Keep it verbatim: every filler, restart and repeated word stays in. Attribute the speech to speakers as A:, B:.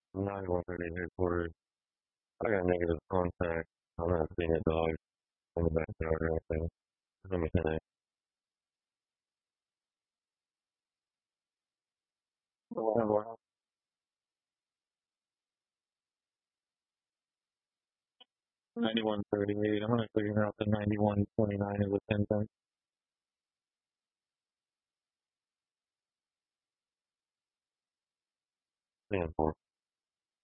A: ninety-one thirty-eight headquarters. I got negative contact. I'm not seeing a dog in the backyard or anything. Let me ten eight. ninety-one thirty-eight. I'm going to figure out the ninety-one twenty-nine is a ten ten. ten four.